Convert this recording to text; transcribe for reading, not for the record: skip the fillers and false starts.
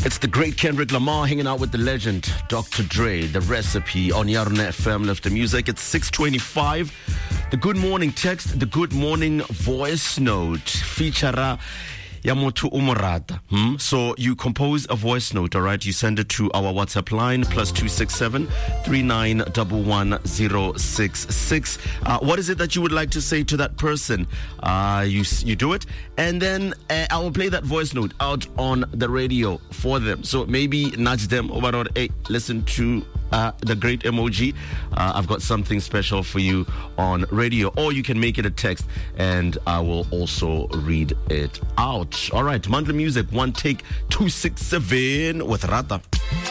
It's the great Kendrick Lamar hanging out with the legend, Dr. Dre, The Recipe on Yarnet FM Lift the Music. It's 6:25. The good morning text, the good morning voice note, feature Yamotu Umurata. So you compose a voice note, all right? You send it to our WhatsApp line, +267 3911 what is it that you would like to say to that person? You do it, and then I will play that voice note out on the radio for them. So maybe nudge them over, hey, listen to the great emoji. I've got something special for you on radio, or you can make it a text and I will also read it out. All right, Mandla Music, one take 267 with Rata.